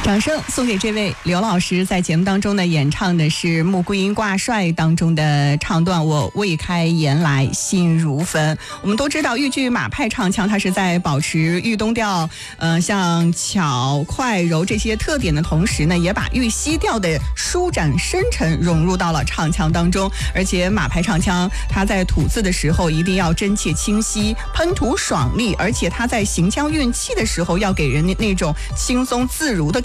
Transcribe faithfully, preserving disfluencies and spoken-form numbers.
掌声送给这位刘老师，在节目当中呢演唱的是《穆桂英挂帅》当中的唱段，我未开言来心如焚。我们都知道豫剧马派唱腔，它是在保持豫东调呃像巧快柔这些特点的同时呢，也把豫西调的舒展深沉融入到了唱腔当中。而且马派唱腔它在吐字的时候一定要真切清晰，喷吐爽利，而且它在行腔运气的时候要给人那种轻松自如的